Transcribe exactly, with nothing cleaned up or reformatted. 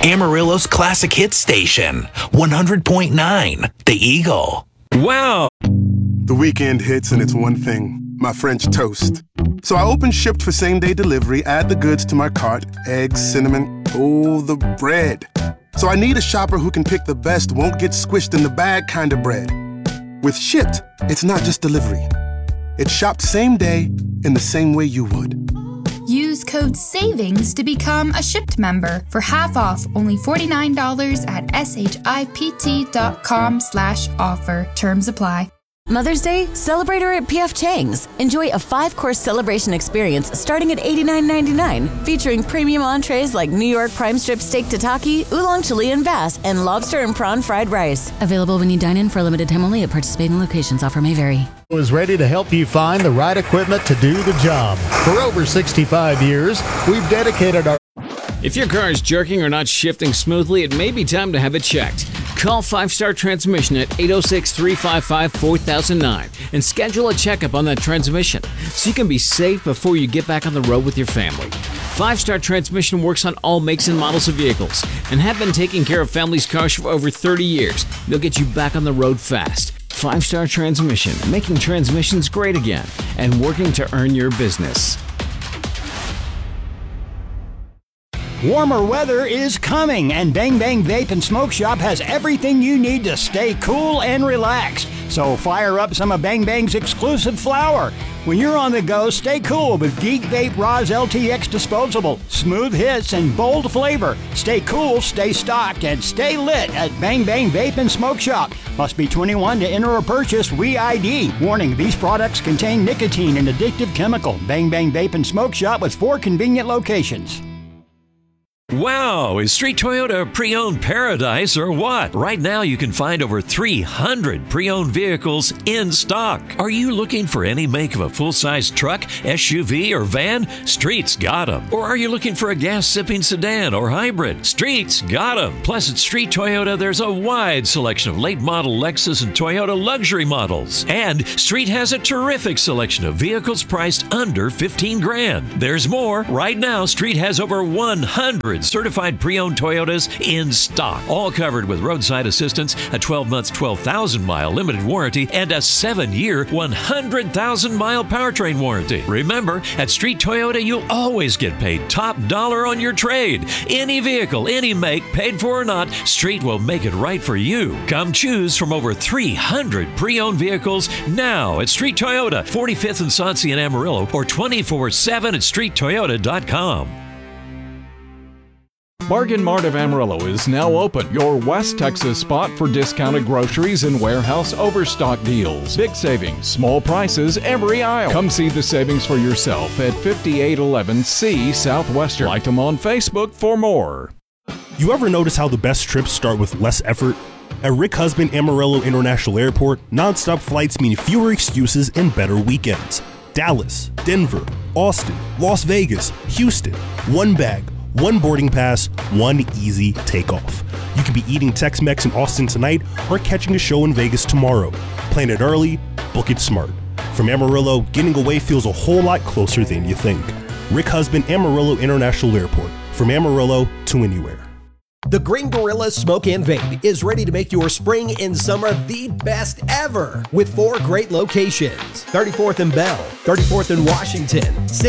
Amarillo's classic hit station, one hundred point nine, The Eagle. Wow! The weekend hits and it's one thing, my French toast. So I open Shipped for same-day delivery, add the goods to my cart, eggs, cinnamon, oh, the bread. So I need a shopper who can pick the best, won't get squished in the bag kind of bread. With Shipped, it's not just delivery. It's shopped same day in the same way you would. Use code SAVINGS to become a Shipped member for half off only forty-nine dollars at shipt.com slash offer. Terms apply. Mother's Day, celebrate her at P F Chang's. Enjoy a five-course celebration experience starting at eighty-nine ninety-nine, featuring premium entrees like New York prime strip steak tataki, oolong Chilean bass, and lobster and prawn fried rice. Available when you dine in for a limited time only at participating locations. Offer may vary. Is ready to help you find the right equipment to do the job. For over sixty-five years, we've dedicated our... If your car is jerking or not shifting smoothly, it may be time to have it checked. Call Five Star Transmission at eight oh six, three five five, four thousand nine and schedule a checkup on that transmission so you can be safe before you get back on the road with your family. Five Star Transmission works on all makes and models of vehicles and have been taking care of families' cars for over thirty years. They'll get you back on the road fast. Five Star Transmission, making transmissions great again and working to earn your business. Warmer weather is coming, and Bang Bang Vape and Smoke Shop has everything you need to stay cool and relaxed. So fire up some of Bang Bang's exclusive flower. When you're on the go, stay cool with Geek Vape Roz L T X Disposable. Smooth hits and bold flavor. Stay cool, stay stocked, and stay lit at Bang Bang Vape and Smoke Shop. Must be twenty-one to enter or purchase. We I D. Warning, these products contain nicotine and addictive chemical. Bang Bang Vape and Smoke Shop with four convenient locations. Wow, is Street Toyota a pre-owned paradise or what? Right now you can find over three hundred pre-owned vehicles in stock. Are you looking for any make of a full-size truck, S U V, or van? Street's got them. Or are you looking for a gas-sipping sedan or hybrid? Street's got them. Plus at Street Toyota there's a wide selection of late-model Lexus and Toyota luxury models. And Street has a terrific selection of vehicles priced under fifteen grand. There's more. Right now Street has over one hundred certified pre-owned Toyotas in stock, all covered with roadside assistance, a twelve month, twelve thousand mile limited warranty, and a seven year, one hundred thousand mile powertrain warranty. Remember, at Street Toyota, you'll always get paid top dollar on your trade. Any vehicle, any make, paid for or not, Street will make it right for you. Come choose from over three hundred pre-owned vehicles now at Street Toyota, forty-fifth and Sauncey in Amarillo, or twenty-four seven at street toyota dot com. Bargain Mart of Amarillo is now open, your West Texas spot for discounted groceries and warehouse overstock deals. Big savings, small prices every aisle. Come see the savings for yourself at fifty-eight eleven C Southwestern. Like them on Facebook for more. You ever notice how the best trips start with less effort? At Rick Husband Amarillo International Airport, nonstop flights mean fewer excuses and better weekends. Dallas, Denver, Austin, Las Vegas, Houston, one bag, one boarding pass, one easy takeoff. You could be eating Tex-Mex in Austin tonight or catching a show in Vegas tomorrow. Plan it early, book it smart. From Amarillo, getting away feels a whole lot closer than you think. Rick Husband Amarillo International Airport. From Amarillo to anywhere. The Green Gorilla Smoke and Vape is ready to make your spring and summer the best ever with four great locations. thirty-fourth and Bell, thirty-fourth and Washington,